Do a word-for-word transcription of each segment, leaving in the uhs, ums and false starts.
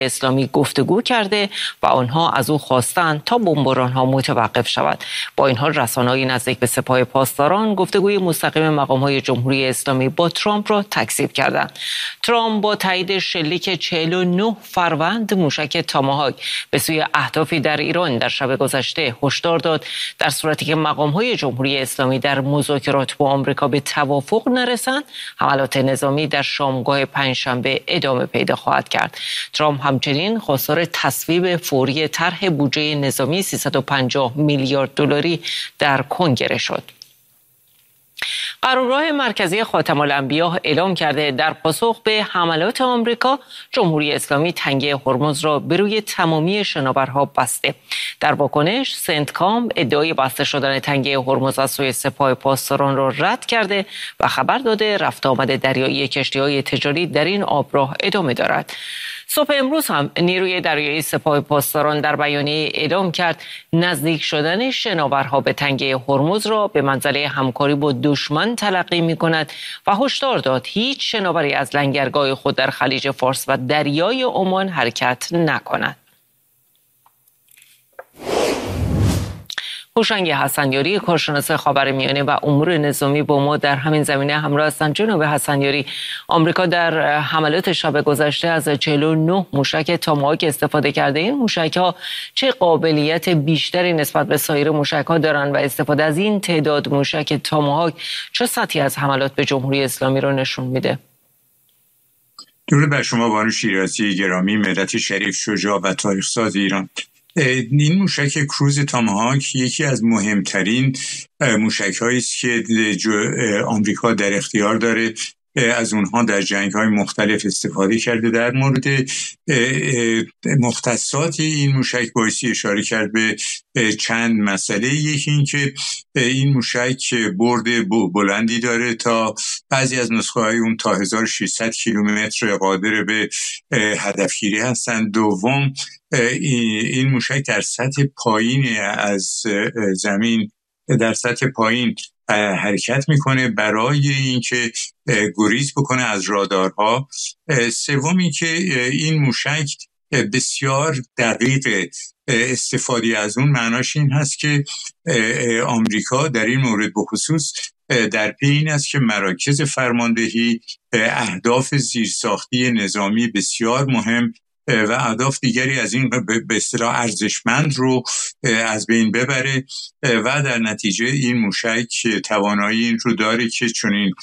اسلامی گفتگو کرده و آنها از او خواستند تا بمباران‌ها متوقف شود. با این حال رسانه‌های نزدیک به سپاه پاسداران گفتگوی مستقیم مقام‌های جمهوری اسلامی با ترامپ را تکذیب کردند. ترامپ با تایید شلیک چهل و نه فروند موشک تاماهاک به سوی اهدافی در ایران در شب گذشته هشدار داد در صورتی که مقام‌های جمهوری اسلامی در مذاکرات با آمریکا به توافق نرسند، حملات نظامی در شامگاه پنجشنبه ادامه پیدا خواهد کرد. ترامپ همچنین خواستار تصویب فوری طرح بودجه نظامی سیصد و پنجاه میلیارد دلاری در کنگره شد. قرارگاه مرکزی خاتم الانبیا اعلام کرده در پاسخ به حملات آمریکا، جمهوری اسلامی تنگه هرمز را به روی تمامی شناورها بسته. در واکنش، سنتکام ادعای بسته شدن تنگه هرمز از سوی سپاه پاسداران را رد کرده و خبر داده رفت آمد دریایی کشتی‌های تجاری در این آبراه ادامه دارد. صبح امروز هم نیروی دریایی سپاه پاسداران در بیانیه اعلام کرد نزدیک شدن شناورها به تنگه هرمز را به منزله همکاری با دشمن تلقی می کند و هشدار داد هیچ شناوری از لنگرگاه خود در خلیج فارس و دریای عمان حرکت نکند. هوشنگ حسنیاری، کارشناس خاورمیانه و امور نظامی، با ما در همین زمینه همراه هستند. جناب حسنیاری، آمریکا در حملات شب گذشته از چهل و نه موشک تاماهاک استفاده کرده. این موشک‌ها چه قابلیت بیشتری نسبت به سایر موشک‌ها دارند و استفاده از این تعداد موشک تاماهاک چه سطحی از حملات به جمهوری اسلامی را نشون میده؟ درود بر شما بانو شیرازی گرامی، ملت شریف، شجاع و تاریخ‌ساز ایران. این موشک کروز تاماهاک یکی از مهمترین موشک‌هایی است که آمریکا در اختیار داره. از اونها در جنگ‌های مختلف استفاده کرده. در مورد مختصات این موشک بایستی اشاره کرد به چند مسئله. یکی این که این موشک برد بلندی داره، تا بعضی از نسخه‌های اون تا هزار و ششصد کیلومتر قادر به هدفگیری هستند. دوم، این موشک در سطح پایین از زمین در سطح پایین حرکت میکنه برای اینکه گریز بکنه از رادارها. سومی که این موشک بسیار دقیق استفاده از اون معناش این هست که آمریکا در این مورد بخصوص در پی این است که مراکز فرماندهی اهداف زیرساختی نظامی بسیار مهم و اهداف دیگری از این به اصطلاح ارزشمند رو از بین ببره و در نتیجه این موشک توانایی این رو داره که چنین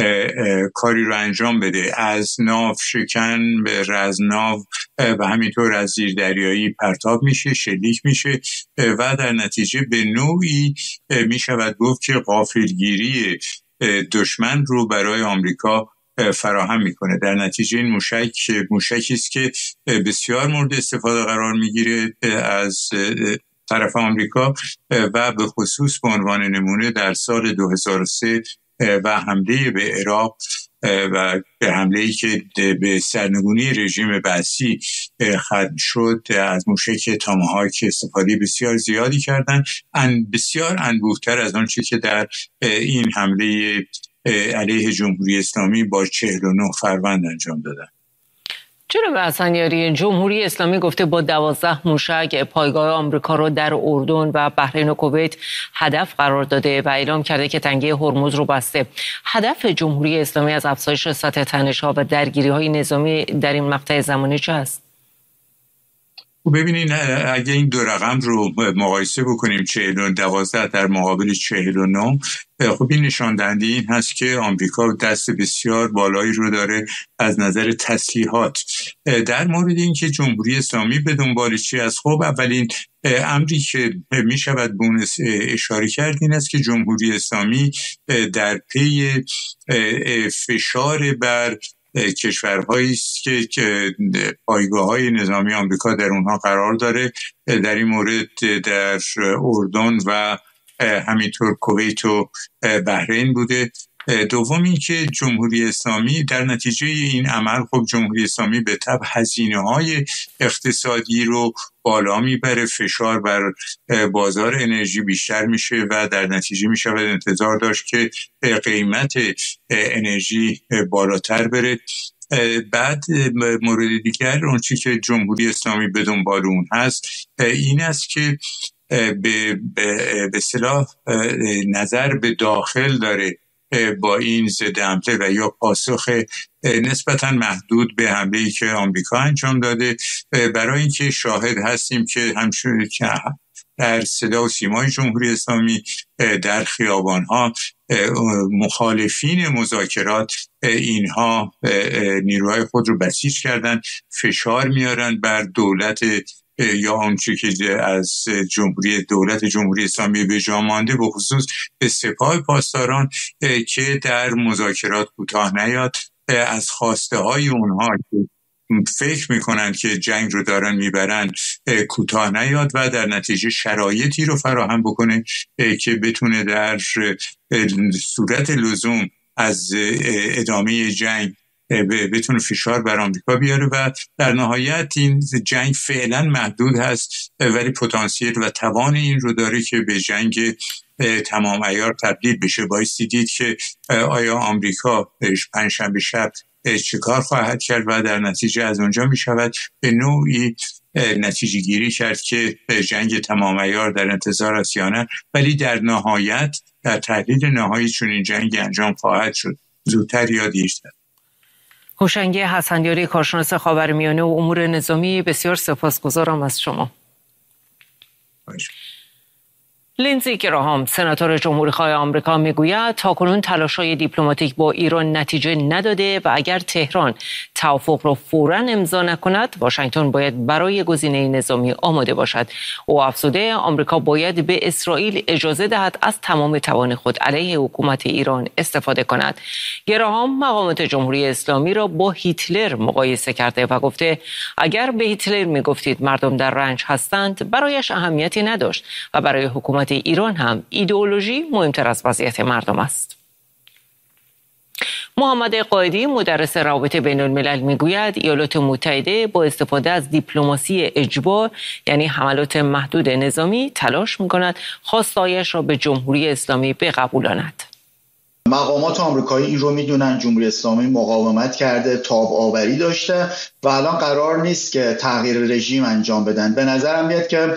کاری رو انجام بده، از ناو شکن به رزمناو و همینطور از زیر دریایی پرتاب میشه، شلیک میشه و در نتیجه به نوعی میشود گفت که غافلگیری دشمن رو برای آمریکا فراهم میکنه. در نتیجه این موشک موشکی است که بسیار مورد استفاده قرار میگیره از طرف آمریکا و به خصوص به عنوان نمونه در سال دو هزار و سه و حمله به عراق و به حمله‌ای که به سرنگونی رژیم بعثی ختم شد از موشک تاماهاک استفاده بسیار زیادی کردن، ان بسیار انبوه‌تر از آنچه که در این حمله علیه جمهوری اسلامی با چهل و نه فروند انجام دادن. جناب حسنیاری، جمهوری اسلامی گفته با دوازده موشک پایگاه آمریکا را در اردن و بحرین و کویت هدف قرار داده و اعلام کرده که تنگه هرمز رو بسته. هدف جمهوری اسلامی از افزایش سطح تنش‌ها و درگیری‌های نظامی در این مقطع زمانی چه است؟ ببینین، اگه این دو رقم رو مقایسه بکنیم، چهل و دوازده در مقابل چهل و نه، خب این نشان دهنده این هست که آمریکا دست بسیار بالایی رو داره از نظر تسلیحات. در مورد این که جمهوری اسلامی به دنبال چی است، خب اولین امری که می شود به اون اشاره کرد این است که جمهوری اسلامی در پی فشار بر کشورهایی است که پایگاه‌های نظامی آمریکا در اونها قرار داره، در این مورد در اردن و همینطور کویت و بحرین بوده. دوم این که جمهوری اسلامی در نتیجه این عمل، خب جمهوری اسلامی به طبع هزینه‌های اقتصادی رو بالا میبره، فشار بر بازار انرژی بیشتر میشه و در نتیجه میشود انتظار داشت که قیمت انرژی بالاتر بره. بعد مورد دیگر اون چی که جمهوری اسلامی به دنبال اون هست این است که به به اصطلاح نظر به داخل داره با این ضد حمله و یا پاسخ نسبتاً محدود به حمله‌ای که آمریکا انجام داده، برای اینکه شاهد هستیم که همچنین که در صدا و سیمای جمهوری اسلامی در خیابان‌ها مخالفین مذاکرات اینها نیروهای خود رو بسیج کردن، فشار میارن بر دولت یا آنچه که از جمهوری دولت جمهوری اسلامی به جا مانده، به خصوص به سپاه پاسداران که در مذاکرات کوتاه نیاد، از خواسته های اونها که فکر میکنند که جنگ رو دارن میبرن کوتاه نیاد و در نتیجه شرایطی رو فراهم بکنه که بتونه در صورت لزوم از ادامه جنگ بتونه فشار بر آمریکا بیاره و در نهایت این جنگ فعلا محدود هست ولی پتانسیل و توان این رو داره که به جنگ تمام عیار تبدیل بشه. بایستی دید که آیا آمریکا پنجشنبه شب چیکار خواهد کرد و در نتیجه از اونجا می شود به نوعی نتیجه گیری کرد که جنگ تمام عیار در انتظار است یا نه، ولی در نهایت در تحلیل نهایی چون این جنگ انجام خواهد شد زودتر یا دیرتر. هوشنگ حسنیاری، کارشناس خاورمیانه و امور نظامی، بسیار سپاسگزارم از شما. باشه. لیندزی گراهام، سناتور جمهوری‌خواه آمریکا، میگوید تاکنون تلاش‌های دیپلماتیک با ایران نتیجه نداده و اگر تهران توافق را فوراً امضا نکند، واشنگتن باید برای گزینه نظامی آماده باشد. او افزوده آمریکا باید به اسرائیل اجازه دهد از تمام توان خود علیه حکومت ایران استفاده کند. گراهام مقامات جمهوری اسلامی را با هیتلر مقایسه کرده و گفته اگر به هیتلر میگفتید مردم در رنج هستند، برایش اهمیتی نداشت و برای حکومت ایران هم ایدئولوژی مهمتر از وضعیت مردم است. محمد قائدی، مدرس روابط بین الملل، میگوید ایالات متحده با استفاده از دیپلماسی اجبار یعنی حملات محدود نظامی تلاش میکند خواسته‌هایش را به جمهوری اسلامی بقبولاند. مقامات آمریکایی این رو میدونن، جمهوری اسلامی مقاومت کرده، تاب آوری داشته و الان قرار نیست که تغییر رژیم انجام بدن. به نظرم میاد که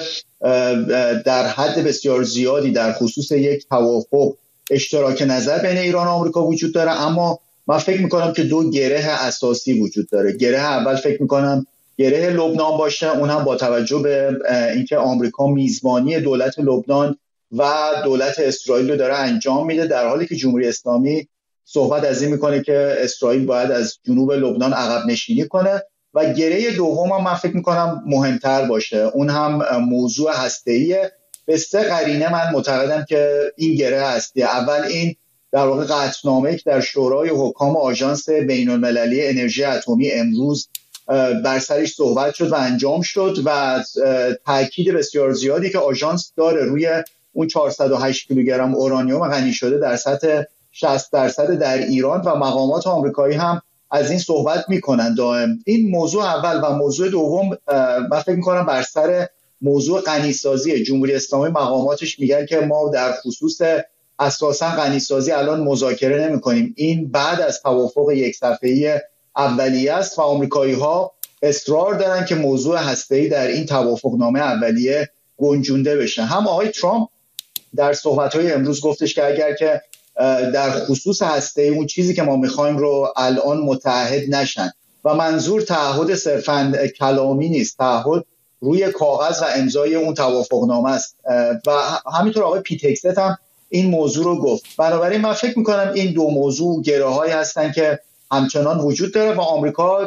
در حد بسیار زیادی در خصوص یک توافق اشتراک نظر بین ایران و آمریکا وجود داره، اما من فکر میکنم که دو گره اساسی وجود داره. گره اول فکر میکنم گره لبنان باشه، اون هم با توجه به اینکه آمریکا میزبانی دولت لبنان و دولت اسرائیل رو داره انجام میده، در حالی که جمهوری اسلامی صحبت از این میکنه که اسرائیل باید از جنوب لبنان عقب نشینی کنه. و گره دوم هم من فکر میکنم مهمتر باشه، اون هم موضوع هسته‌ایه. به سه قرینه من معتقدم که این گره هستی. اول این در واقع قطعنامه‌ای که در شورای حکام آژانس بین‌المللی انرژی اتمی امروز بر سرش صحبت شد و انجام شد و تاکید بسیار زیادی که آژانس داره روی اون چهارصد و هشت کیلوگرم اورانیوم غنی شده در سطح شصت درصد در ایران و مقامات آمریکایی هم از این صحبت میکنن دائم. این موضوع اول. و موضوع دوم من فکر میکنم بر سر موضوع غنیسازی. جمهوری اسلامی مقاماتش میگن که ما در خصوص اساسا غنیسازی الان مذاکره نمیکنیم، این بعد از توافق یک صفحه‌ای اولیه است و آمریکایی ها اصرار دارن که موضوع هسته‌ای در این توافقنامه اولیه گنجونده بشه. هم آقای ترامپ در صحبت‌های امروز گفتش که اگر که در خصوص هسته‌ای اون چیزی که ما می‌خوایم رو الان متعهد نشن و منظور تعهد صرفاً کلامی نیست، تعهد روی کاغذ و امضای اون توافقنامه است و همینطور آقای پیتکست هم این موضوع رو گفت. بنابراین من فکر می‌کنم این دو موضوع گره‌هایی هستن که همچنان وجود داره و آمریکا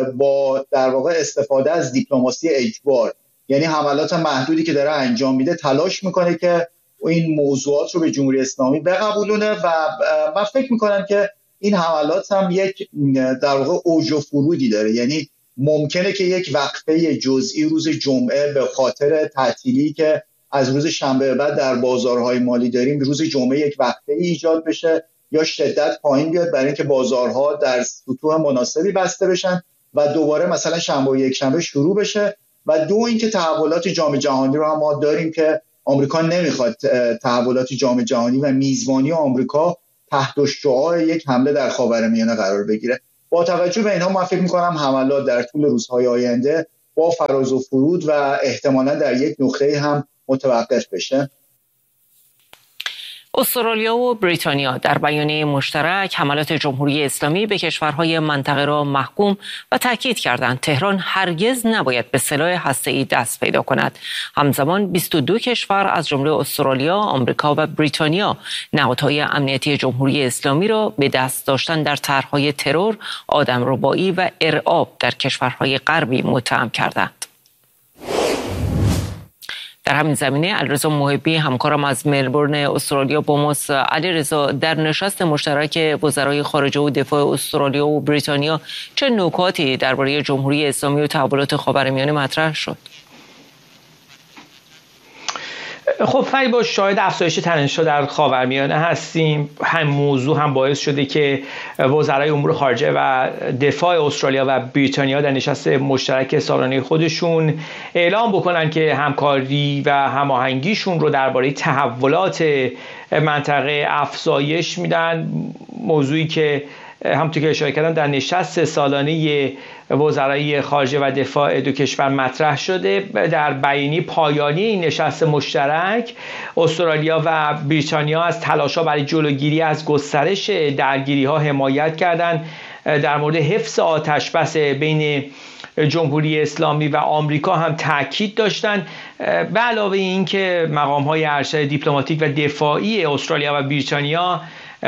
با در واقع استفاده از دیپلماسی اجبار یعنی حملات محدودی که داره انجام میده تلاش میکنه که این موضوعات رو به جمهوری اسلامی بقبولونه و من فکر میکنم که این حملات هم یک در واقع اوج و فرودی داره. یعنی ممکنه که یک وقفه جزئی روز جمعه به خاطر تعطیلی که از روز شنبه بعد در بازارهای مالی داریم روز جمعه یک وقفه ایجاد بشه یا شدت پایین بیاد برای اینکه بازارها در سطوح مناسبی بسته بشن و دوباره مثلا شنبه و یک شنبه شروع بشه. و دو اینکه تحولات جام جهانی رو هم ما داریم که آمریکا نمیخواد تحولات جام جهانی و میزبانی آمریکا تحت شعاع یک حمله در خاورمیانه قرار بگیره. با توجه به اینها من فکر می‌کنم حملات در طول روزهای آینده با فراز و فرود و احتمالاً در یک نقطه هم متوقف بشه. استرالیا و بریتانیا در بیانیه مشترک حملات جمهوری اسلامی به کشورهای منطقه را محکوم و تاکید کردند تهران هرگز نباید به سلاح هسته‌ای دست پیدا کند. همزمان بیست و دو کشور از جمله استرالیا، آمریکا و بریتانیا نهادهای امنیتی جمهوری اسلامی را به دست داشتن در طرح‌های ترور، آدمربایی و ارعاب در کشورهای غربی متهم کردند. در همین زمینه علیرضا محبی همکارم از ملبورن استرالیا با ماست. علیرضا، در نشست مشترک وزرای خارجه و دفاع استرالیا و بریتانیا چه نکاتی درباره جمهوری اسلامی و تحولات خاورمیانه مطرح شد؟ خب فریبا، شاهد افزایش تنش‌ها در خاورمیانه هستیم. هم موضوع هم باعث شده که وزرای امور خارجه و دفاع استرالیا و بریتانیا در نشست مشترک سالانه خودشون اعلام بکنن که همکاری و هماهنگیشون رو درباره تحولات منطقه افزایش میدن. موضوعی که همونطور که اشاره کردم در نشست سالانه وزرای خارجه و دفاع دو کشور مطرح شده. در بیانیه پایانی این نشست مشترک استرالیا و بریتانیا از تلاش‌ها برای جلوگیری از گسترش درگیری‌ها حمایت کردند. در مورد حفظ آتش‌بس بین جمهوری اسلامی و آمریکا هم تاکید داشتند. به علاوه این که مقام‌های ارشد دیپلماتیک و دفاعی استرالیا و بریتانیا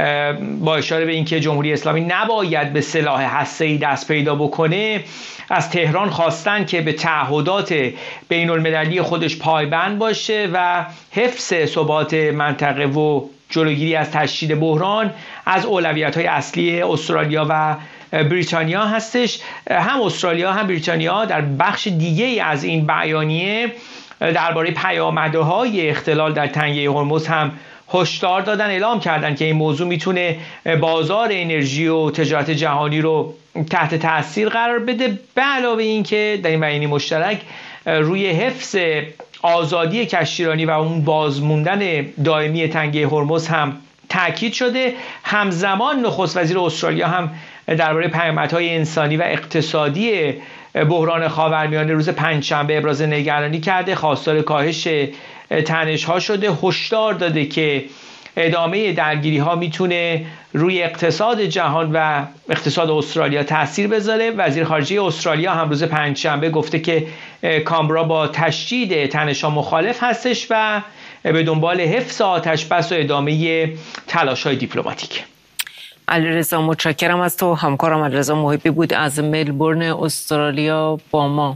با اشاره به اینکه جمهوری اسلامی نباید به سلاح هسته‌ای دست پیدا بکنه، از تهران خواستن که به تعهدات بین المللی خودش پایبند باشه و حفظ ثبات منطقه و جلوگیری از تشدید بحران از اولویت‌های اصلی استرالیا و بریتانیا هستش. هم استرالیا هم بریتانیا در بخش دیگه از این بیانیه درباره پیامدهای اختلال در تنگه هرمز هم هشدار دادن، اعلام کردن که این موضوع میتونه بازار انرژی و تجارت جهانی رو تحت تاثیر قرار بده. به علاوه این که در این بیانیه مشترک روی حفظ آزادی کشتیرانی و اون بازموندن دائمی تنگه هرمز هم تاکید شده. همزمان نخست وزیر استرالیا هم درباره پیامدهای انسانی و اقتصادی بحران خاورمیانه روز پنجشنبه ابراز نگرانی کرده، خواستار کاهش تنش‌ها شده، هشدار داده که ادامه درگیری‌ها میتونه روی اقتصاد جهان و اقتصاد استرالیا تاثیر بذاره. وزیر خارجه استرالیا هم روز پنجشنبه گفته که کامبرا با تشدید تنش‌ها مخالف هستش و به دنبال حفظ آتش‌بس و ادامه تلاش‌های دیپلماتیک. علیرضا متشکرم از تو. همکارم علیرضا محبی بود از ملبورن استرالیا با ما.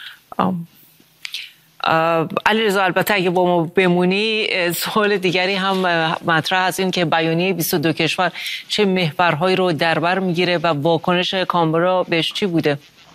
علیرضا، البته اگه با ما بمونی سوال دیگری هم مطرح از این که بیانیه بیست و دو کشور چه محورهایی رو در بر میگیره و واکنش کامبرا بهش چی بوده؟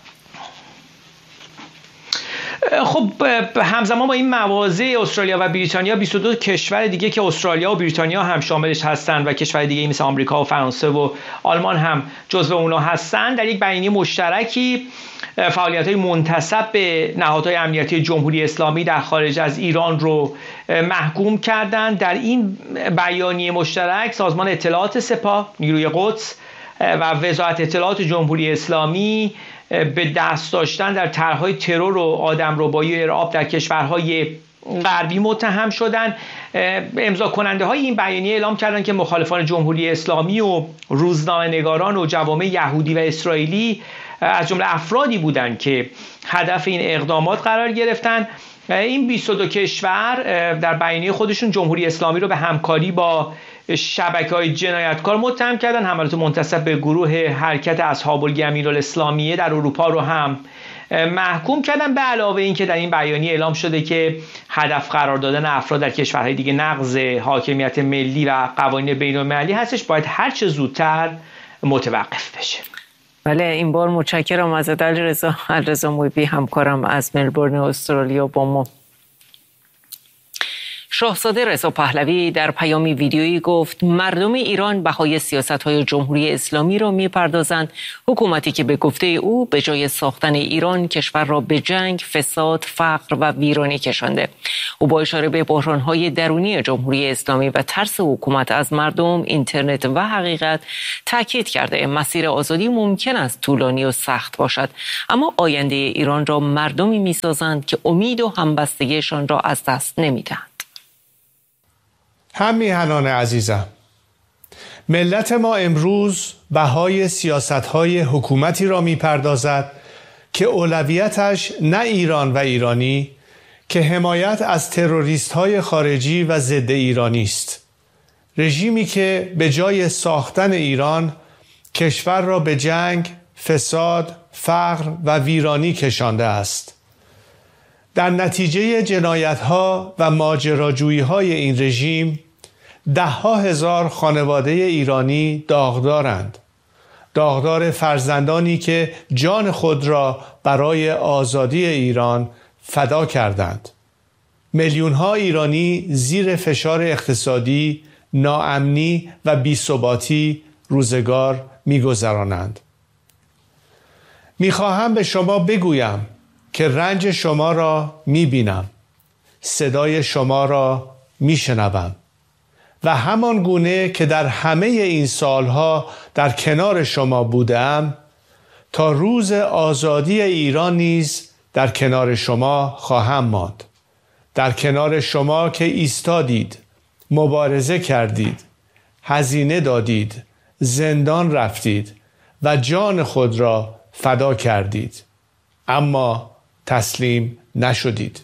خب همزمان با این مواضع استرالیا و بریتانیا بیست و دو کشور دیگه که استرالیا و بریتانیا هم شاملش هستند و کشور دیگه مثل آمریکا و فرانسه و آلمان هم جزو اونا هستند، در یک بیانیه مشترکی فعالیت‌های منتسب به نهادهای امنیتی جمهوری اسلامی در خارج از ایران رو محکوم کردند. در این بیانیه مشترک سازمان اطلاعات سپاه، نیروی قدس و وزارت اطلاعات جمهوری اسلامی به دست داشتن در طرح‌های ترور و آدمربایی و ارعاب در کشورهای غربی متهم شدند. امضا کننده های این بیانیه اعلام کردند که مخالفان جمهوری اسلامی و روزنامه‌نگاران و جوامع یهودی و اسرائیلی از جمله افرادی بودند که هدف این اقدامات قرار گرفتند. این بیست و دو کشور در بیانیه خودشون جمهوری اسلامی رو به همکاری با شبکه‌های جنایتکار متهم کردن. حملات منتسب به گروه حرکت اصحاب الجمیل الاسلامیه در اروپا رو هم محکوم کردن. به علاوه این که در این بیانیه اعلام شده که هدف قرار دادن افراد در کشورهای دیگه نقض حاکمیت ملی و قوانین بین‌المللی هستش، باید هر چه زودتر متوقف بشه. بله، این بار متشکرم از علیرضا علیرضا محبی همکارم از ملبورن استرالیا با ما. شاهزاده رضا پهلوی در پیامی ویدیویی گفت مردم ایران بهای سیاست‌های جمهوری اسلامی را می‌پردازند، حکومتی که به گفته او به جای ساختن ایران کشور را به جنگ، فساد، فقر و ویرانی کشانده. او با اشاره به بحران‌های درونی جمهوری اسلامی و ترس حکومت از مردم، اینترنت و حقیقت تاکید کرده مسیر آزادی ممکن است طولانی و سخت باشد، اما آینده ایران را مردمی می‌سازند که امید و همبستگیشان را از دست نمی‌دهند. هم میهنان عزیزم، ملت ما امروز بهای سیاست‌های حکومتی را می‌پردازد که اولویتش نه ایران و ایرانی، که حمایت از تروریست‌های خارجی و ضد ایرانی است. رژیمی که به جای ساختن ایران کشور را به جنگ، فساد، فقر و ویرانی کشانده است. در نتیجه جنایت‌ها و ماجراجویی‌های این رژیم ده‌ها هزار خانواده ایرانی داغدارند. داغدار فرزندانی که جان خود را برای آزادی ایران فدا کردند. میلیون‌ها ایرانی زیر فشار اقتصادی، ناامنی و بی‌ثباتی روزگار می‌گذرانند. می‌خواهم به شما بگویم که رنج شما را می‌بینم، صدای شما را می‌شنوم و همان گونه که در همه این سالها در کنار شما بودم، تا روز آزادی ایران نیز در کنار شما خواهم ماند. در کنار شما که ایستادید، مبارزه کردید، هزینه دادید، زندان رفتید و جان خود را فدا کردید، اما تسلیم نشدید.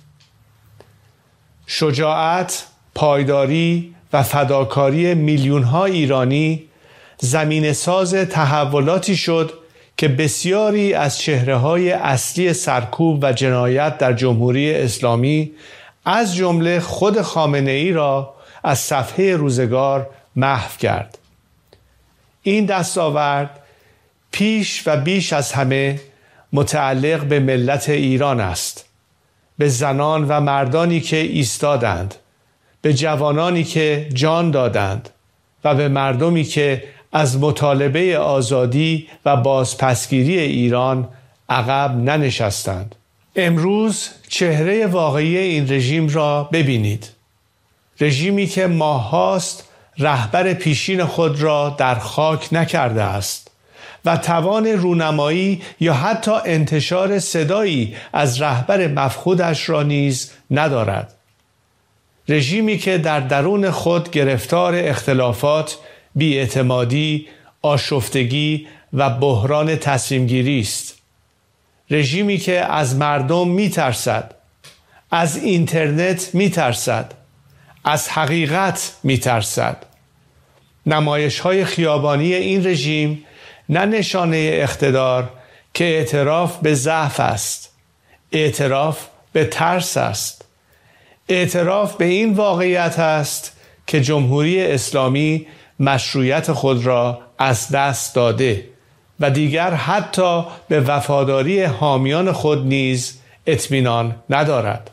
شجاعت، پایداری و فداکاری میلیون‌ها ایرانی زمین ساز تحولاتی شد که بسیاری از چهره‌های اصلی سرکوب و جنایت در جمهوری اسلامی از جمله خود خامنه‌ای را از صفحه روزگار محو کرد. این دستاورد پیش و بیش از همه متعلق به ملت ایران است، به زنان و مردانی که ایستادند، به جوانانی که جان دادند و به مردمی که از مطالبه آزادی و بازپسگیری ایران عقب ننشستند. امروز چهره واقعی این رژیم را ببینید. رژیمی که ماه‌هاست رهبر پیشین خود را در خاک نکرده است و توان رونمایی یا حتی انتشار صدایی از رهبر مفقودش را نیز ندارد. رژیمی که در درون خود گرفتار اختلافات، بی‌اعتمادی، آشفتگی و بحران تصمیم گیری است. رژیمی که از مردم میترسد، از اینترنت میترسد، از حقیقت میترسد. نمایش‌های خیابانی این رژیم نه نشانه اقتدار که اعتراف به ضعف است، اعتراف به ترس است. اعتراف به این واقعیت است که جمهوری اسلامی مشروعیت خود را از دست داده و دیگر حتی به وفاداری حامیان خود نیز اطمینان ندارد.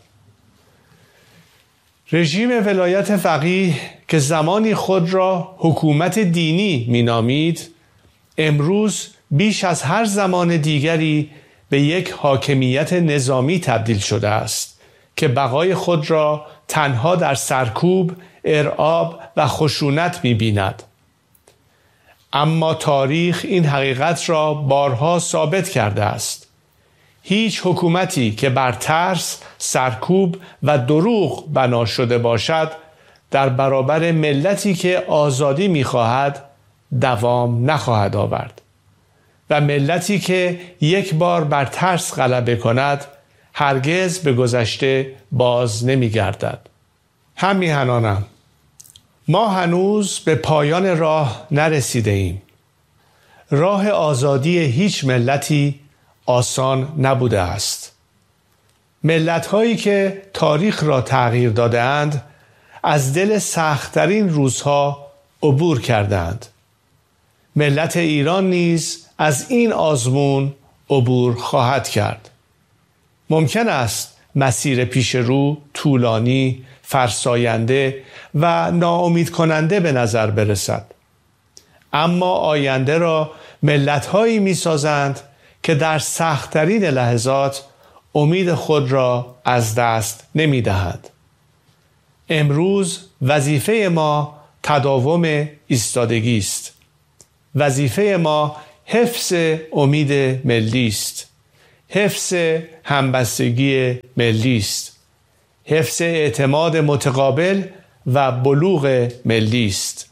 رژیم ولایت فقیه که زمانی خود را حکومت دینی مینامید، امروز بیش از هر زمان دیگری به یک حاکمیت نظامی تبدیل شده است که بقای خود را تنها در سرکوب، ارعاب و خشونت می‌بیند. اما تاریخ این حقیقت را بارها ثابت کرده است. هیچ حکومتی که بر ترس، سرکوب و دروغ بنا شده باشد، در برابر ملتی که آزادی می‌خواهد دوام نخواهد آورد و ملتی که یک بار بر ترس غلبه کند هرگز به گذشته باز نمی‌گردد. هم میهنانم، ما هنوز به پایان راه نرسیده ایم. راه آزادی هیچ ملتی آسان نبوده است. ملت‌هایی که تاریخ را تغییر داده‌اند از دل سخت‌ترین روزها عبور کردند. ملت ایران نیز از این آزمون عبور خواهد کرد. ممکن است مسیر پیش رو طولانی، فرساینده و ناامید کننده به نظر برسد. اما آینده را ملت‌هایی می‌سازند که در سخت‌ترین لحظات امید خود را از دست نمی‌دهند. امروز وظیفه ما تداوم ایستادگی است. وظیفه ما حفظ امید ملی است. حفظ همبستگی ملی است. حفظ اعتماد متقابل و بلوغ ملی است.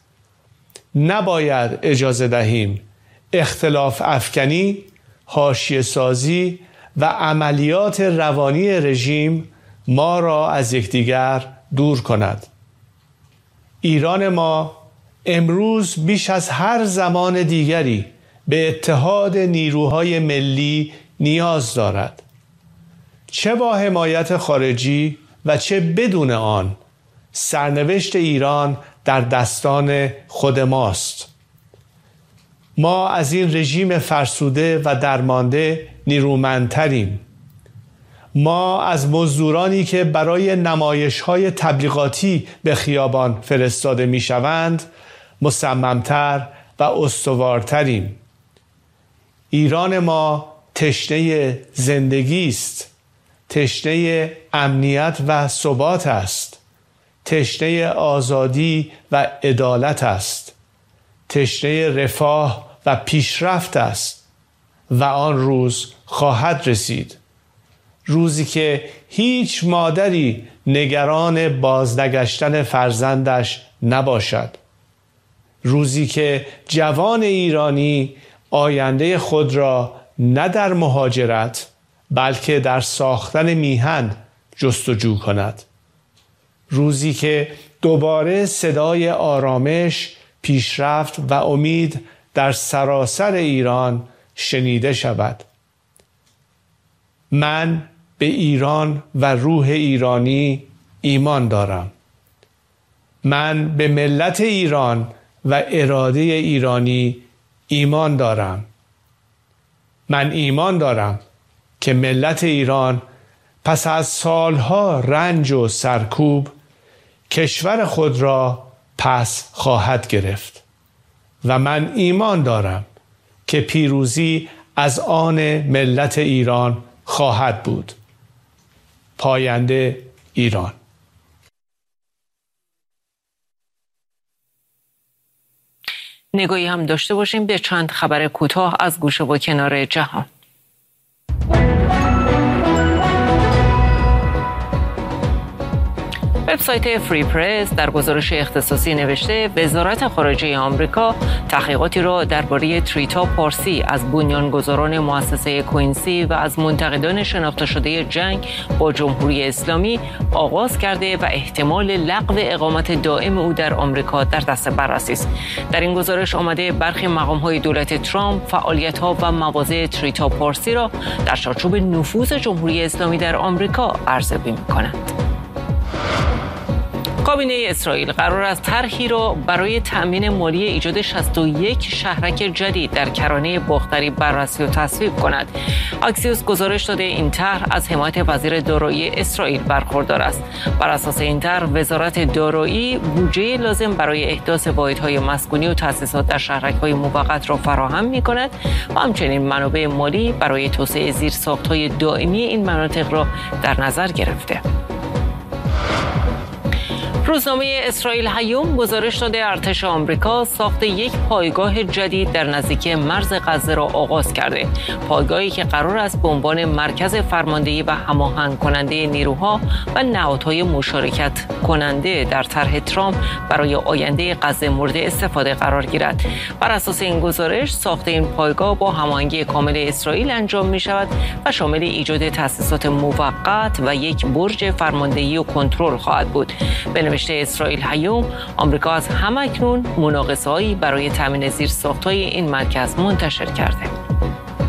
نباید اجازه دهیم اختلاف افکنی، حاشیه سازی و عملیات روانی رژیم ما را از یکدیگر دور کند. ایران ما امروز بیش از هر زمان دیگری به اتحاد نیروهای ملی نیاز دارد. چه با حمایت خارجی و چه بدون آن، سرنوشت ایران در دستان خود ماست. ما از این رژیم فرسوده و درمانده نیرومندتریم. ما از مزدورانی که برای نمایش‌های تبلیغاتی به خیابان فرستاده می‌شوند مصمم‌تر و استوارتریم. ایران ما تشنه زندگی است، تشنه امنیت و ثبات است، تشنه آزادی و عدالت است، تشنه رفاه و پیشرفت است و آن روز خواهد رسید. روزی که هیچ مادری نگران بازنگشتن فرزندش نباشد. روزی که جوان ایرانی آینده خود را نه در مهاجرت بلکه در ساختن میهن جستجو کند. روزی که دوباره صدای آرامش، پیشرفت و امید در سراسر ایران شنیده شود. من به ایران و روح ایرانی ایمان دارم. من به ملت ایران و اراده ایرانی ایمان دارم. من ایمان دارم که ملت ایران پس از سالها رنج و سرکوب کشور خود را پس خواهد گرفت و من ایمان دارم که پیروزی از آن ملت ایران خواهد بود. پاینده ایران. نگاهی هم داشته باشیم به چند خبر کوتاه از گوشه و کنار جهان. وبسایت فری پرس در گزارش اختصاصی نوشته وزارت خارجه آمریکا تحقیقاتی را درباره تریتا پارسی از بنیانگذاران مؤسسه کوینسی و از منتقدان شناخته شده جنگ با جمهوری اسلامی آغاز کرده و احتمال لغو اقامت دائم او در آمریکا در دست بررسی است. در این گزارش آمده برخی مقام‌های دولت ترامپ فعالیت‌ها و مواضع تریتا پارسی را در چارچوب نفوذ جمهوری اسلامی در آمریکا ارزیابی می‌کنند. کابینه اسرائیل قرار است طرحی را برای تأمین مالی ایجاد شصت و یک شهرک جدید در کرانه باختری بررسی و تصویب کند. اکسیوس گزارش داده این طرح از حمایت وزیر دارایی اسرائیل برخوردار است. بر اساس این طرح وزارت دارایی بودجه لازم برای احداث واحدهای مسکونی و تأسیسات در شهرک‌های موقت را فراهم می‌کند و همچنین منابع مالی برای توسعه زیرساخت‌های دائمی این مناطق را در نظر گرفته. روزنامه اسرائیل هیوم گزارش داده ارتش آمریکا ساخت یک پایگاه جدید در نزدیکی مرز غزه را آغاز کرده. پایگاهی که قرار است به عنوان مرکز فرماندهی و هماهنگ کننده نیروها و نهادهای مشارکت کننده در طرح ترامپ برای آینده غزه مورد استفاده قرار گیرد. بر اساس این گزارش ساخت این پایگاه با هماهنگی کامل اسرائیل انجام می شود و شامل ایجاد تأسیسات موقت و یک برج فرماندهی و کنترل خواهد بود. به نوشته اسرائیل هیوم، آمریکا از همکنون مناقصه‌هایی برای تامین زیرساخت‌های این مرکز منتشر کرده.